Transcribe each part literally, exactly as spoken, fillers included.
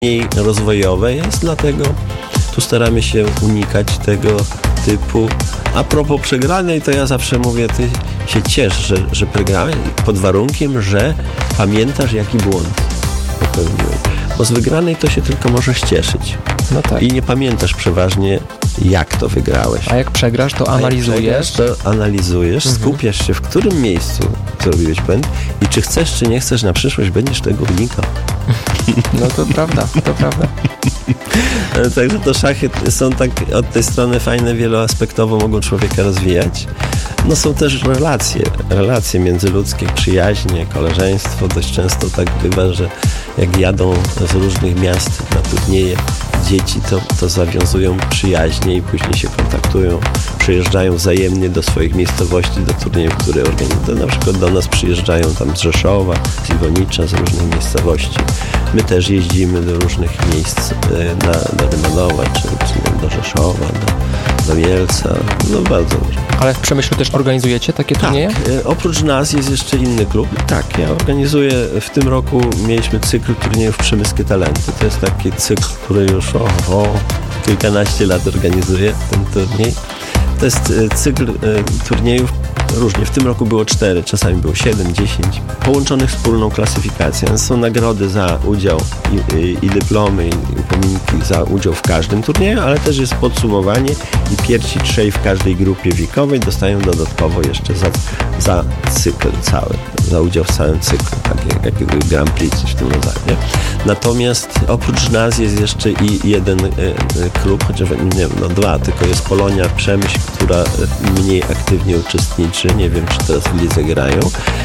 mniej rozwojowe jest, dlatego tu staramy się unikać tego typu. A propos przegranej, to ja zawsze mówię, ty się ciesz, że, że przegrałeś, pod warunkiem, że pamiętasz, jaki błąd popełniłeś. Bo z wygranej to się tylko możesz cieszyć. No tak. I nie pamiętasz przeważnie, jak to wygrałeś. A jak przegrasz, to analizujesz. Jak przegrasz, to analizujesz, mhm. skupiasz się, w którym miejscu zrobiłeś błęd i czy chcesz, czy nie chcesz, na przyszłość będziesz tego unikał. No to prawda, to prawda. Także to szachy są tak od tej strony fajne, wieloaspektowo mogą człowieka rozwijać. No są też relacje, relacje międzyludzkie, przyjaźnie, koleżeństwo. Dość często tak bywa, że jak jadą z różnych miast na turnieje dzieci, to, to zawiązują przyjaźnie i później się kontaktują, przyjeżdżają wzajemnie do swoich miejscowości, do turniejów, które organizują. Na przykład do nas przyjeżdżają tam z Rzeszowa, z Iwonicza, z różnych miejscowości. My też jeździmy do różnych miejsc, na, do Rymanowa, czy, czy do Rzeszowa, do, do Mielca, no bardzo różnie. Ale w Przemyślu też organizujecie takie turnieje? Tak, oprócz nas jest jeszcze inny klub. Tak, ja organizuję, w tym roku mieliśmy cykl turniejów Przemyskie Talenty. To jest taki cykl, który już o, o kilkanaście lat organizuje ten turniej. To jest cykl y, turniejów różnie. W tym roku było cztery, czasami było siedem, dziesięć, połączonych wspólną klasyfikacją. Są nagrody za udział i, i, i dyplomy, i upominki za udział w każdym turnieju, ale też jest podsumowanie i pierwsi trzej w każdej grupie wiekowej dostają dodatkowo jeszcze za, za cykl cały, za udział w całym cyklu, tak jak, jak Grand Prix, coś w tym rodzaju. Nie? Natomiast oprócz nas jest jeszcze i jeden y, y, klub, chociaż nie wiem, no dwa, tylko jest Polonia Przemyśl, która mniej aktywnie uczestniczy. Nie wiem, czy teraz w lidze grają.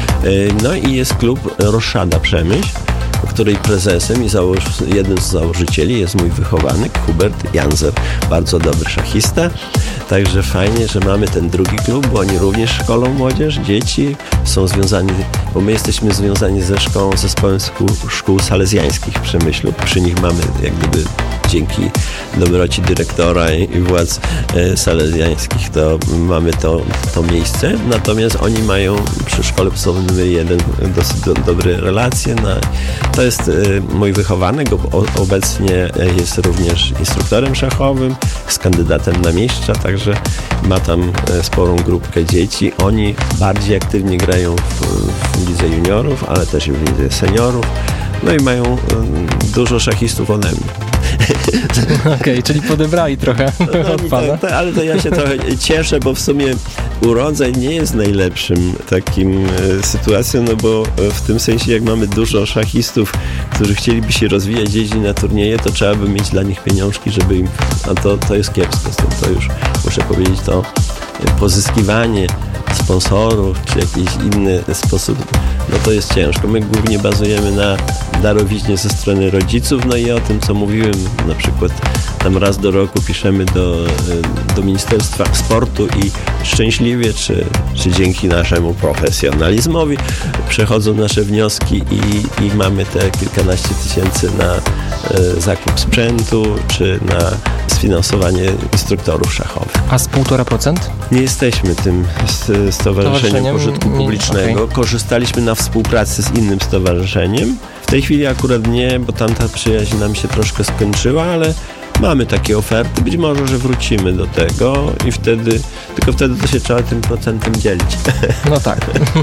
No i jest klub Roszada Przemyśl, której prezesem i założ- jeden z założycieli jest mój wychowanek Hubert Janzer, bardzo dobry szachista. Także fajnie, że mamy ten drugi klub, bo oni również szkolą młodzież, dzieci, są związani, bo my jesteśmy związani ze szkołą, zespołem szkół, szkół salezjańskich w Przemyślu. Przy nich mamy jak gdyby dzięki dobroci dyrektora i władz e, salezjańskich to mamy to, to miejsce. Natomiast oni mają przy szkole podstawowej numer jeden dosyć do, dobre relacje. Na, to jest e, mój wychowanek, o, obecnie jest również instruktorem szachowym, jest kandydatem na mistrza, także ma tam e, sporą grupkę dzieci. Oni bardziej aktywnie grają w, w lidze juniorów, ale też i w lidze seniorów. No i mają e, dużo szachistów ode mnie. Okej, okay, czyli podebrali trochę no, od pana. To, to, ale to ja się trochę cieszę, bo w sumie urodzaj nie jest najlepszym takim e, sytuacją, no bo w tym sensie jak mamy dużo szachistów, którzy chcieliby się rozwijać, jeździć na turnieje, to trzeba by mieć dla nich pieniążki, żeby im, a to, to jest kiepsko, to, to już muszę powiedzieć, to pozyskiwanie sponsorów, czy jakiś inny sposób, no to jest ciężko. My głównie bazujemy na darowiźnie ze strony rodziców, no i o tym, co mówiłem, na przykład tam raz do roku piszemy do, do Ministerstwa Sportu i szczęśliwie, czy, czy dzięki naszemu profesjonalizmowi przechodzą nasze wnioski i, i mamy te kilkanaście tysięcy na e, zakup sprzętu, czy na sfinansowanie instruktorów szachowych. A z półtora procent? Nie jesteśmy tym stowarzyszeniem pożytku publicznego. Okay. Korzystaliśmy na współpracy z innym stowarzyszeniem. W tej chwili akurat nie, bo tamta przyjaźń nam się troszkę skończyła, ale mamy takie oferty. Być może, że wrócimy do tego i wtedy, tylko wtedy to się trzeba tym procentem dzielić. No tak.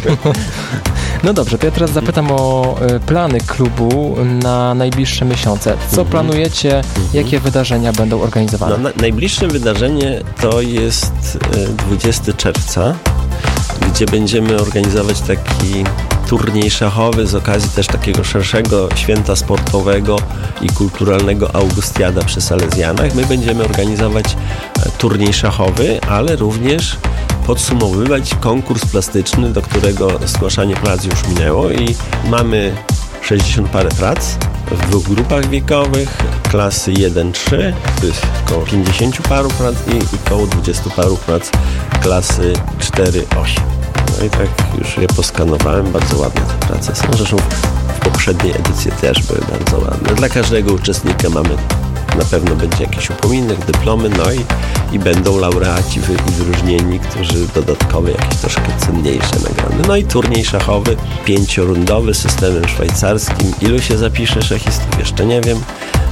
No dobrze, to ja teraz zapytam o plany klubu na najbliższe miesiące. Co mhm. planujecie? Mhm. Jakie wydarzenia będą organizowane? No, na, najbliższe wydarzenie to jest dwudziestego czerwca, gdzie będziemy organizować taki turniej szachowy z okazji też takiego szerszego święta sportowego i kulturalnego Augustiada przy Salezjanach. My będziemy organizować turniej szachowy, ale również podsumowywać konkurs plastyczny, do którego zgłaszanie prac już minęło i mamy sześćdziesiąt parę prac w dwóch grupach wiekowych, klasy jeden trzy, to jest około pięćdziesiąt paru prac i, i około dwudziestu paru prac klasy cztery osiem. No i tak już je poskanowałem, bardzo ładne te prace są. Zresztą w poprzedniej edycji też były bardzo ładne. Dla każdego uczestnika mamy, na pewno będzie jakiś upominek, dyplomy, no i, i będą laureaci wy, i wyróżnieni, którzy dodatkowo jakieś troszkę cenniejsze nagrody. No i turniej szachowy, pięciorundowy, systemem szwajcarskim. Ilu się zapisze szachistów? Jeszcze nie wiem.